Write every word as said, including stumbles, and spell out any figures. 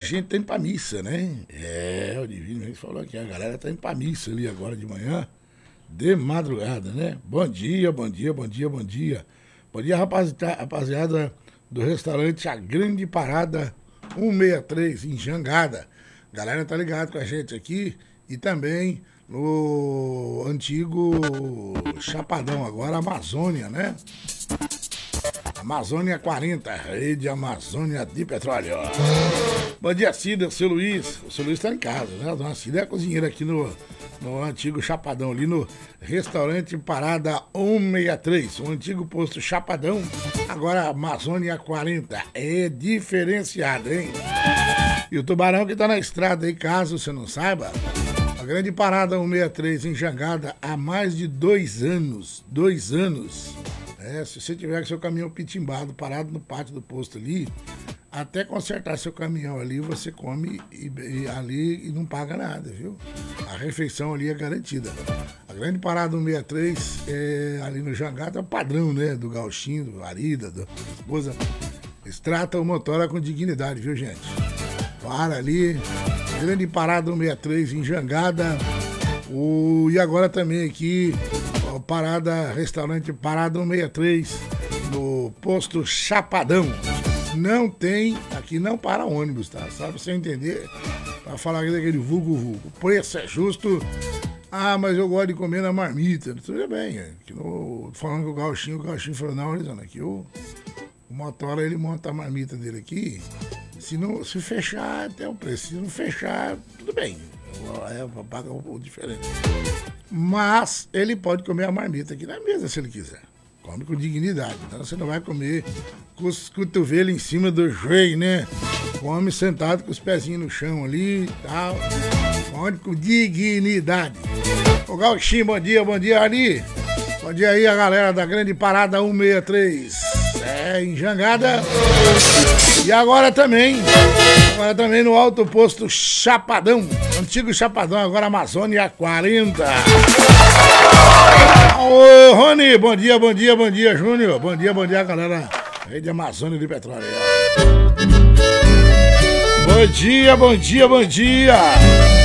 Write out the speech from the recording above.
gente tá indo pra missa, né? É, o Divino Reis falou aqui, a galera tá indo pra missa ali agora de manhã, de madrugada, né? Bom dia, bom dia, bom dia, bom dia. Bom dia, rapaziada, rapaziada do restaurante A Grande Parada cento e sessenta e três, em Jangada. A galera tá ligado com a gente aqui e também no antigo Chapadão, agora Amazônia, né? Amazônia quarenta, Rede Amazônia de Petróleo. Bom dia, Cida, seu Luiz. O seu Luiz tá em casa, né? A dona Cida é a cozinheira aqui no, no antigo Chapadão, ali no restaurante Parada cento e sessenta e três, o antigo posto Chapadão, agora Amazônia quarenta. É diferenciado, hein? E o tubarão que tá na estrada aí, caso você não saiba, a Grande Parada cento e sessenta e três em Jangada há mais de dois anos. Dois anos. É, se você tiver com seu caminhão pitimbado, parado no pátio do posto ali, até consertar seu caminhão ali, você come e, e, ali e não paga nada, viu? A refeição ali é garantida. A Grande Parada cento e sessenta e três, é, ali no Jangada, é o padrão, né? Do gauchinho, do Arida, da esposa. Eles tratam o motora com dignidade, viu, gente? Para ali, Grande Parada cento e sessenta e três em Jangada. O, e agora também aqui, ó, Parada, restaurante Parada cento e sessenta e três, no posto Chapadão. Não tem, aqui não para ônibus, tá? Só pra você entender, pra falar daquele vulgo vulgo. O preço é justo. Ah, mas eu gosto de comer na marmita. Tudo bem, é, que no, falando com o gauchinho, o gauchinho falou, não, Arizona, aqui o, o motora, ele monta a marmita dele aqui. Se, não, se fechar, até o preço. Se não fechar, tudo bem. É, paga um pouco diferente. Mas ele pode comer a marmita aqui na mesa, se ele quiser. Come com dignidade. Então você não vai comer com os cotovelos em cima do joelho, né? Come sentado com os pezinhos no chão ali e tal. Come com dignidade. Ô Gauchinho, bom dia, bom dia, Ali. Bom dia aí a galera da Grande Parada cento e sessenta e três. É, em Jangada. E agora também, agora também no alto posto Chapadão, antigo Chapadão, agora Amazônia quarenta. Ô, Rony, bom dia, bom dia, bom dia, Júnior. Bom dia, bom dia, galera. Rede Amazônia de Petróleo. Bom dia, bom dia, bom dia.